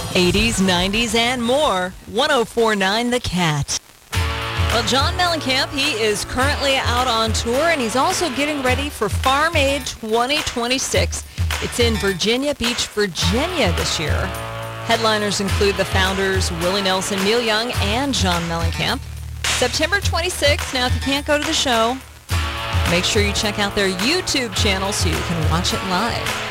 80s, 90s, and more. 104.9 The Cat. Well, John Mellencamp, he is currently out on tour, and he's also getting ready for Farm Aid 2026. It's in Virginia Beach, Virginia this year. Headliners include the founders Willie Nelson, Neil Young, and John Mellencamp. September 26th. Now, if you can't go to the show, make sure you check out their YouTube channel so you can watch it live.